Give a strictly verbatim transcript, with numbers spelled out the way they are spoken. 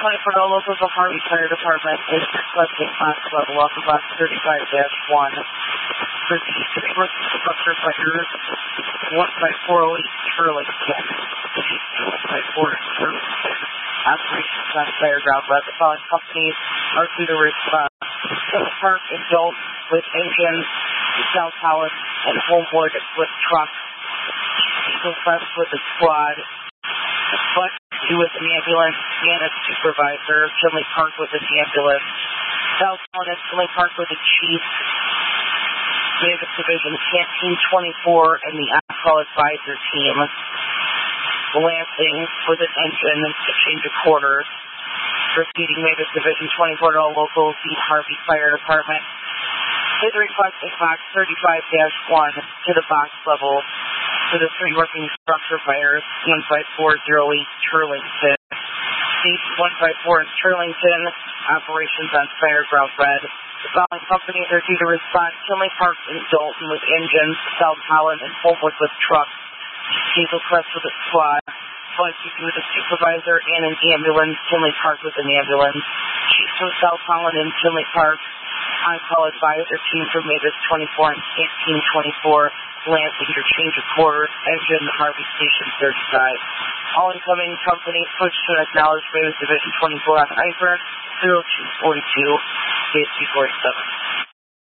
twenty-four to all locals of Harvey Fire Department is requesting box level off of box thirty-five dash one for the three working structure fires, one by four oh eight Turlington, one by four Turlington. Operations on fire ground led. The following companies are due to respond. Philip Park and Jolt with engines, South Holland and Homewood with trucks, Eagle Crest with a squad, Flex with an ambulance and a supervisor, Finley Park with an ambulance, South Holland and Finley Park with a chief, Davis Division Canteen twenty-four and the on-call advisor team, Lansing with an engine and change of quarters. Proceeding Mavis Division twenty-four to all locals, the Harvey Fire Department. With request of box thirty-five dash one to the box level for the three working structure fires, one five four oh eight Turlington. State one five four in Turlington, operations on fire ground red. The following companies are due to respond. Finley Park and Dalton with engines, South Holland and Homewood with trucks, Hazel Crest with a squad, Flexion with a supervisor and an ambulance, Finley Park with an ambulance, Chiefs from South Holland and Finley Park, on-call advisor team from Mavis twenty-four and Canteen twenty-four, Lansing your change of quarters, engine, Harvey Station thirty-five. All incoming companies push to acknowledge Mavis Division twenty-four on Iver, zero two four two, K S T forty-seven.